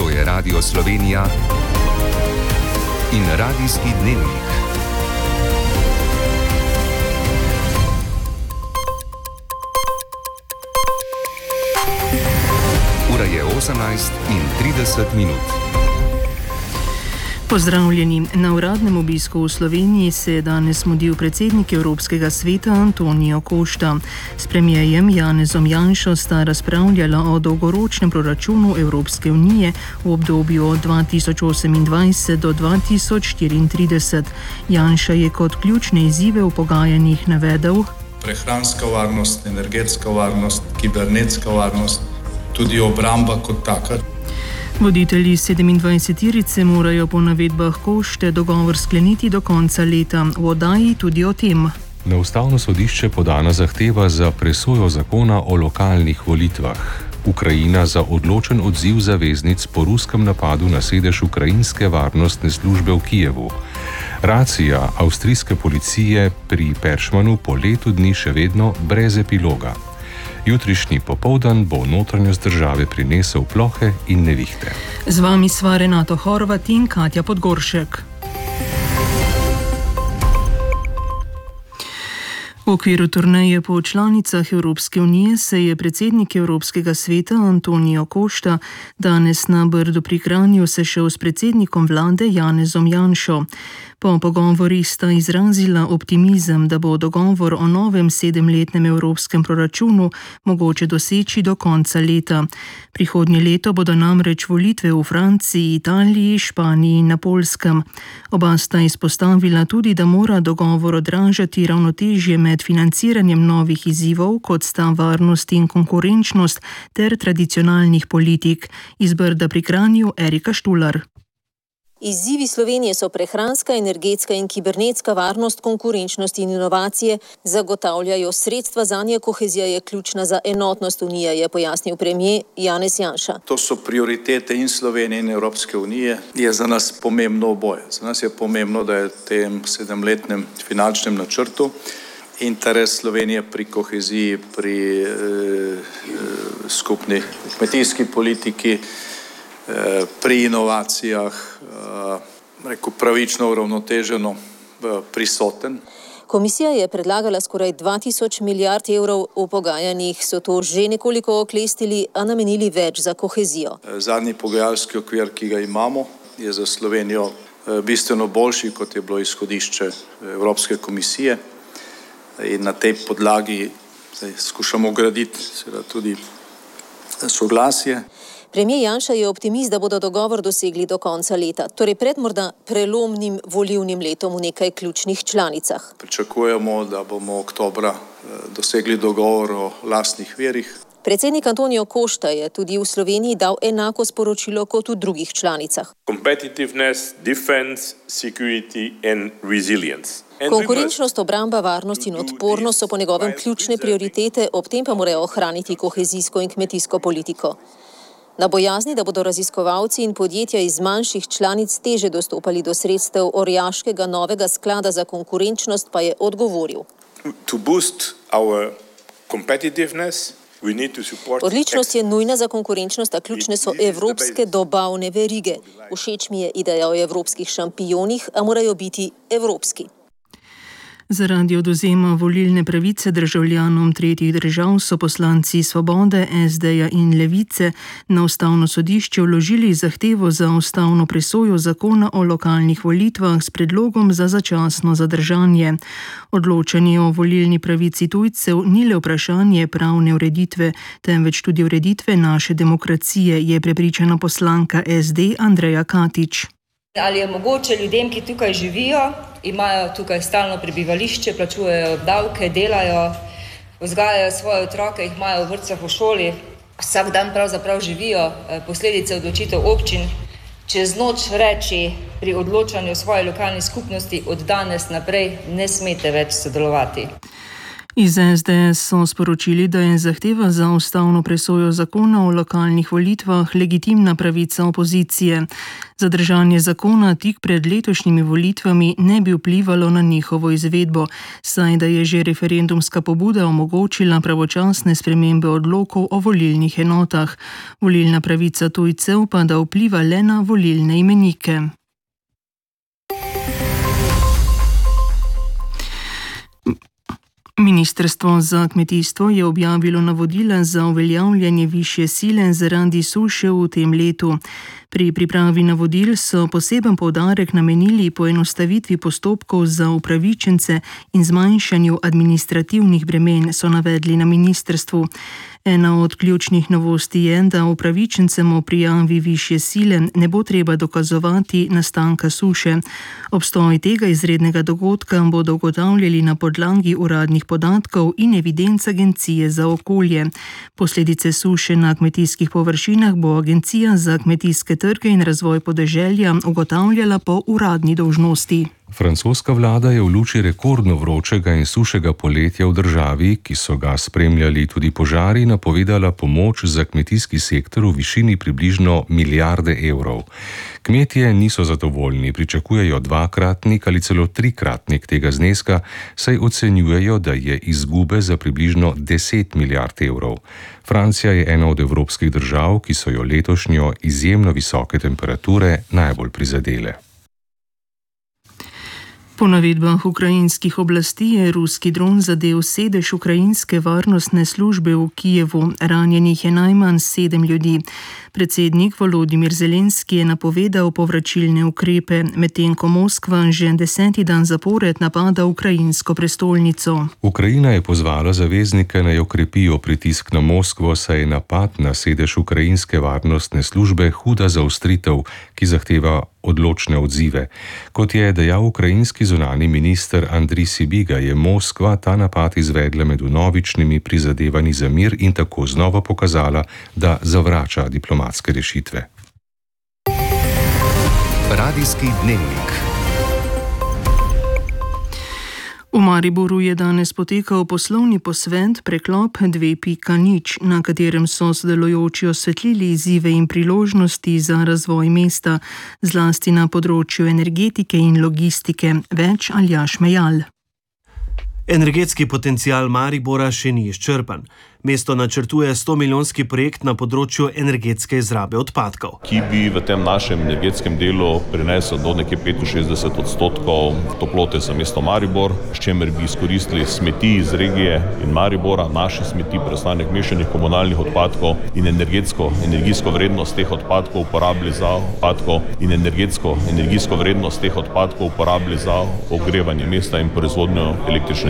To je Radio Slovenija in Radijski dnevnik. Ura je 18:30. Pozdravljeni. Na uradnem obisku v Sloveniji se je danes mudil predsednik Evropskega sveta Antonio Costa. S premierjem Janezom Janšo sta razpravljala o dolgoročnem proračunu Evropske unije v obdobju od 2028 do 2034. Janša je kot ključne izzive v pogajanjih navedel: prehranska varnost, energetska varnost, kibernetska varnost, tudi obramba kot taka. Voditelji 27-terice morajo po navedbah Košte dogovor skleniti do konca leta. V oddaji tudi o tem. Na ustavno sodišče podana zahteva za presojo zakona o lokalnih volitvah. Ukrajina za odločen odziv zaveznic po ruskem napadu na sedež ukrajinske varnostne službe v Kijevu. Racija avstrijske policije pri Peršmanu po letu dni še vedno brez epiloga. Jutrišnji popoldan bo notranjost države prinesel plohe in nevihte. Z vami sva Renato Horvat in Katja Podgoršek. V okviru turneje po članicah Evropske unije se je predsednik Evropskega sveta Antonio Costa danes na Brdu pri Kranju sešel s predsednikom vlade Janezom Janšo. Po pogovorih sta izrazila optimizem, da bo dogovor o novem 7-letnem evropskem proračunu mogoče doseči do konca leta. Prihodnje leto bodo namreč volitve v Franciji, Italiji, Španiji in na Poljskem. Oba sta izpostavila tudi, da mora dogovor odražati ravnotežje med financiranjem novih izzivov, kot sta varnost in konkurenčnost, ter tradicionalnih politik. Iz Brda pri Kranju Erika Štular. Izzivi Slovenije so prehranska, energetska in kibernetska varnost, konkurenčnost in inovacije, zagotavljajo sredstva zanje, kohezija je ključna za enotnost Unije, je pojasnil premier Janez Janša. To so prioritete in Slovenije in Evropske unije. Je za nas pomembno oboje. Za nas je pomembno, da je v tem 7-letnem finančnem načrtu interes Slovenije pri koheziji, pri skupni kmetijski politiki, pri inovacijah, pravično uravnoteženo prisoten. Komisija je predlagala skoraj 2000 milijard evrov, v pogajanjih so to že nekoliko oklestili, a namenili več za kohezijo. Zadnji pogajalski okvir, ki ga imamo, je za Slovenijo bistveno boljši, kot je bilo izhodišče Evropske komisije, in na tej podlagi skušamo graditi tudi soglasje. Premier Janša je optimist, da bodo dogovor dosegli do konca leta, torej pred morda prelomnim volilnim letom v nekaj ključnih članicah. Pričakujemo, da bomo oktobra dosegli dogovor o lastnih virih. Predsednik Antonio Costa je tudi v Sloveniji dal enako sporočilo kot v drugih članicah. Competitiveness, defense, security and resilience. Konkurenčnost, obramba, varnost in odpornost so po njegovem ključne prioritete, ob tem pa morajo ohraniti kohezijsko in kmetijsko politiko. Na bojazni, da bodo raziskovalci in podjetja iz manjših članic teže dostopali do sredstev orjaškega novega sklada za konkurenčnost, pa je odgovoril. Odličnost je nujna za konkurenčnost, a ključne so evropske dobavne verige. Všeč mi je ideja o evropskih šampionih, a morajo biti evropski. Zaradi odvzema volilne pravice državljanom tretjih držav so poslanci Svobode, SD-ja in Levice na ustavno sodišče vložili zahtevo za ustavno presojo zakona o lokalnih volitvah s predlogom za začasno zadržanje. Odločanje o volilni pravici tujcev ni le vprašanje pravne ureditve, temveč tudi ureditve naše demokracije, je prepričana poslanka SD Andreja Katič. Ali je mogoče ljudem, ki tukaj živijo, imajo tukaj stalno prebivališče, plačujejo davke, delajo, vzgajajo svoje otroke, jih imajo v vrtcih, v šoli, vsak dan pravzaprav živijo posledice odločitev občin, čez noč reči pri odločanju o svoji lokalni skupnosti od danes naprej ne smete več sodelovati. Iz SDS so sporočili, da je zahteva za ustavno presojo zakona o lokalnih volitvah legitimna pravica opozicije. Zadržanje zakona tik pred letošnjimi volitvami ne bi vplivalo na njihovo izvedbo, saj da je že referendumska pobuda omogočila pravočasne spremembe odlokov o volilnih enotah. Volilna pravica tujcev pa da vpliva le na volilne imenike. Ministrstvo za kmetijstvo je objavilo navodila za uveljavljanje višje sile zaradi suše v tem letu. Pri pripravi navodil so poseben poudarek namenili poenostavitvi postopkov za upravičence in zmanjšanju administrativnih bremen, so navedli na ministrstvu. Ena od ključnih novosti je, da upravičencem o prijavi višje sile ne bo treba dokazovati nastanka suše. Obstoj tega izrednega dogodka bodo ugotavljali na podlagi uradnih podatkov in evidenc Agencije za okolje. Posledice suše na kmetijskih površinah bo Agencija za kmetijske trge in razvoj podeželja ugotavljala po uradni dolžnosti. Francoska vlada je v luči rekordno vročega in sušega poletja v državi, ki so ga spremljali tudi požari, napovedala pomoč za kmetijski sektor v višini približno milijarde evrov. Kmetje niso zadovoljni, pričakujejo dvakratnik ali celo trikratnik tega zneska, saj ocenjujejo, da je izgube za približno 10 milijard evrov. Francija je ena od evropskih držav, ki so jo letošnjo izjemno visoke temperature najbolj prizadele. Po navedbah ukrajinskih oblasti je ruski dron zadel sedež ukrajinske varnostne službe v Kijevu. Ranjenih je najmanj 7 ljudi. Predsednik Volodimir Zelenski je napovedal povračilne ukrepe, medtem ko Moskva že 10. dan zapored napada ukrajinsko prestolnico. Ukrajina je pozvala zaveznike, naj okrepijo pritisk na Moskvo, saj je napad na sedež ukrajinske varnostne službe huda zaostritev, ki zahteva odločne odzive. Kot je dejal ukrajinski zunanji minister Andrij Sibiga, je Moskva ta napad izvedla med vnovičnimi prizadevanji za mir in tako znova pokazala, da zavrača diplomatske rešitve. Radijski dnevnik. V Mariboru je danes potekal poslovni posvet Preklop 2.0, na katerem so sodelujoči osvetlili izzive in priložnosti za razvoj mesta, zlasti na področju energetike in logistike. Več Aljaž Mejal. Energetski potencial Maribora še ni izčrpan. Mesto načrtuje 100-milijonski projekt na področju energetske izrabe odpadkov, ki bi v tem našem energetskem delu prinesel do nekje 65% toplote za mesto Maribor, s čimer bi izkoristili smeti iz regije in Maribora, naše smeti, preostanek mešanih komunalnih odpadkov in energijsko vrednost teh odpadkov uporabili za energijsko vrednost teh odpadkov uporabili za ogrevanje mesta in proizvodnjo električne